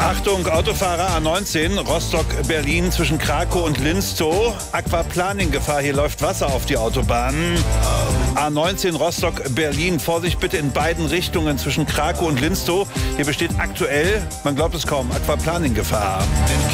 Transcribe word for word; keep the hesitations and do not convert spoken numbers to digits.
Achtung, Autofahrer A neunzehn, Rostock-Berlin zwischen Krakow und Linstow. Aquaplaning-Gefahr, hier läuft Wasser auf die Autobahn. A neunzehn Rostock-Berlin, Vorsicht bitte in beiden Richtungen zwischen Krakow und Linstow. Hier besteht aktuell, man glaubt es kaum, Aquaplaning-Gefahr.